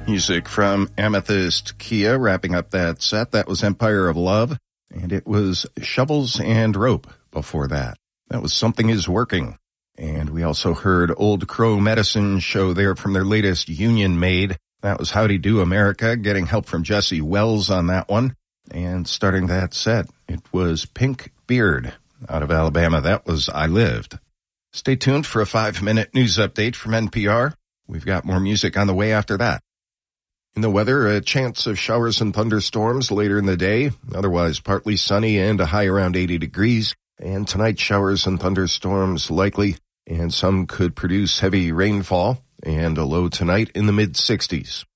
Music from Amethyst Kia wrapping up that set. That was Empire of Love, and it was Shovels and Rope before that. That was Something Is Working. And we also heard Old Crow Medicine Show there from their latest Union Made. That was Howdy Do America, getting help from Jesse Wells on that one. And starting that set, it was Pink Beard out of Alabama. That was I Lived. Stay tuned for a 5-minute news update from NPR. We've got more music on the way after that. In the weather, a chance of showers and thunderstorms later in the day. Otherwise, partly sunny and a high around 80 degrees. And tonight, showers and thunderstorms likely, and some could produce heavy rainfall. And a low tonight in the mid-60s.